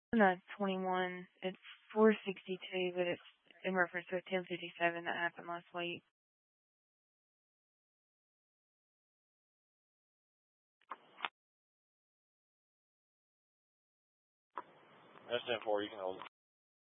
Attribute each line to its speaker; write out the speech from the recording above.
Speaker 1: Not 21. It's 462, but it's in reference to a 1057 that happened last week.
Speaker 2: That's 10-4, you can hold it.